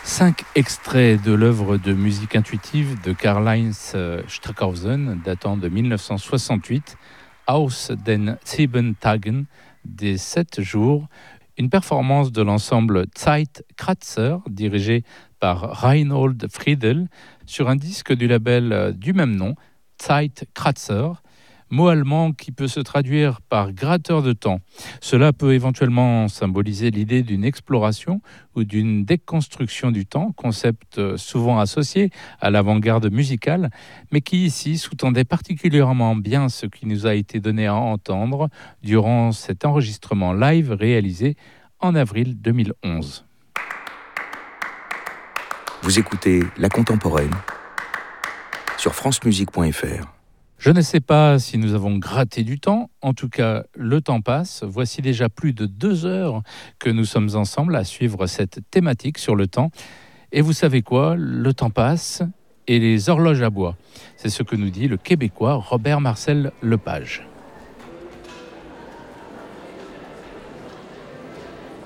5 extraits de l'œuvre de musique intuitive de Karl-Heinz Stockhausen datant de 1968, Aus den 7 Tagen, des 7 jours, une performance de l'ensemble Zeitkratzer dirigé par Reinhold Friedel sur un disque du label du même nom, Zeitkratzer, mot allemand qui peut se traduire par gratteur de temps. Cela peut éventuellement symboliser l'idée d'une exploration ou d'une déconstruction du temps, concept souvent associé à l'avant-garde musicale, mais qui ici sous-tendait particulièrement bien ce qui nous a été donné à entendre durant cet enregistrement live réalisé en avril 2011. Vous écoutez La Contemporaine sur francemusique.fr. Je ne sais pas si nous avons gratté du temps, en tout cas le temps passe. Voici déjà plus de 2 heures que nous sommes ensemble à suivre cette thématique sur le temps. Et vous savez quoi, le temps passe et les horloges aboient. C'est ce que nous dit le Québécois Robert Marcel Lepage.